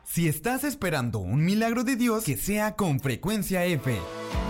Si estás esperando un milagro de Dios, que sea con Frecuencia F.